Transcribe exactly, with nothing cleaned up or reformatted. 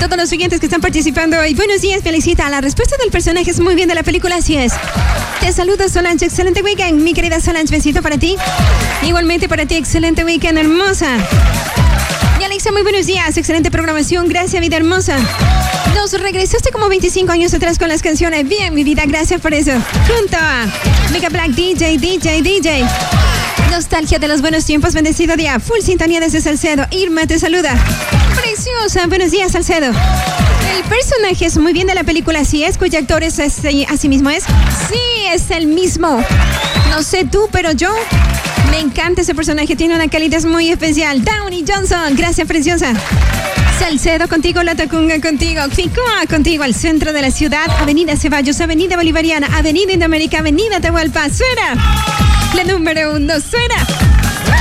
todos los siguientes que están participando hoy. Buenos días, felicita. La respuesta del personaje es muy bien de la película, así es. Te saludo, Solange. Excelente weekend, mi querida Solange. Besito para ti. Igualmente para ti, excelente weekend, hermosa. Y Alexa, muy buenos días. Excelente programación. Gracias, vida hermosa. Nos regresaste como veinticinco años atrás con las canciones. Bien, mi vida, gracias por eso. Junto a Mega Black D J, D J, D J. Nostalgia de los buenos tiempos, bendecido día. Full sintonía desde Salcedo. Irma te saluda. Preciosa, buenos días, Salcedo. El personaje es muy bien de la película, así es, cuyo actor es ese, así mismo es. Sí, es el mismo. No sé tú, pero yo me encanta ese personaje, tiene una calidad muy especial. Downey Johnson, gracias, preciosa. Salcedo contigo, La Tacunga contigo, Ficoa contigo, al centro de la ciudad, Avenida Ceballos, Avenida Bolivariana, Avenida Indoamérica, Avenida Atahualpa, suena la número uno, suena.